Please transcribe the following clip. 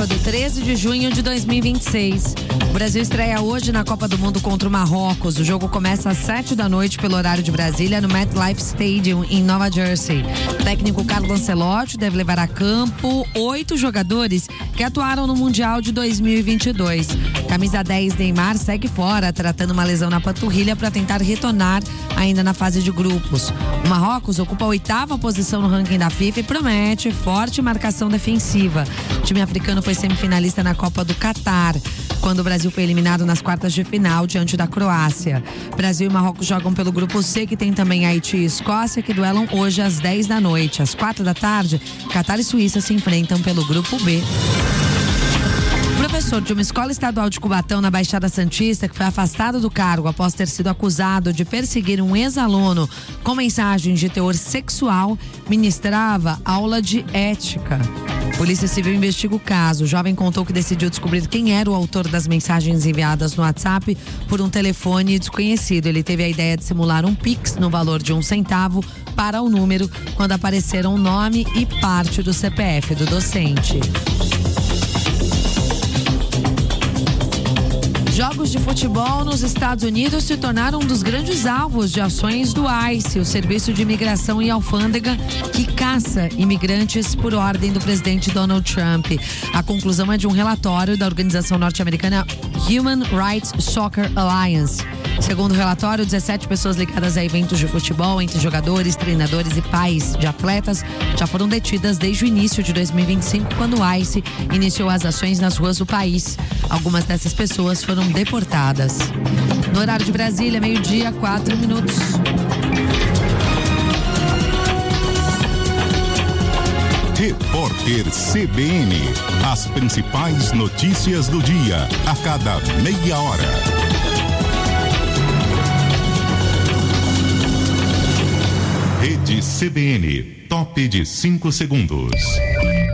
sábado, 13 de junho de 2026. O Brasil estreia hoje na Copa do Mundo contra o Marrocos. O jogo começa às 7 da noite pelo horário de Brasília, no MetLife Stadium, em Nova Jersey. O técnico Carlo Ancelotti deve levar a campo 8 jogadores que atuaram no Mundial de 2022. Camisa 10 Neymar segue fora, tratando uma lesão na panturrilha para tentar retornar ainda na fase de grupos. O Marrocos ocupa a 8ª posição no ranking da FIFA e promete forte marcação defensiva. O time africano foi semifinalista na Copa do Catar, quando o Brasil foi eliminado nas quartas de final diante da Croácia. Brasil e Marrocos jogam pelo grupo C, que tem também Haiti e Escócia, que duelam hoje às 10 da noite. Às 4 da tarde, Catar e Suíça se enfrentam pelo grupo B. Professor de uma escola estadual de Cubatão, na Baixada Santista, que foi afastado do cargo após ter sido acusado de perseguir um ex-aluno com mensagens de teor sexual, ministrava aula de ética. Polícia Civil investiga o caso. O jovem contou que decidiu descobrir quem era o autor das mensagens enviadas no WhatsApp por um telefone desconhecido. Ele teve a ideia de simular um Pix no valor de 1 centavo para o número quando apareceram o nome e parte do CPF do docente. Jogos de futebol nos Estados Unidos se tornaram um dos grandes alvos de ações do ICE, o Serviço de Imigração e Alfândega, que caça imigrantes por ordem do presidente Donald Trump. A conclusão é de um relatório da organização norte-americana Human Rights Soccer Alliance. Segundo o relatório, 17 pessoas ligadas a eventos de futebol, entre jogadores, treinadores e pais de atletas, já foram detidas desde o início de 2025, quando o ICE iniciou as ações nas ruas do país. Algumas dessas pessoas foram deportadas. No horário de Brasília, 12h, 4 minutos. Repórter CBN. As principais notícias do dia, a cada meia hora. Rede CBN, top de 5 segundos.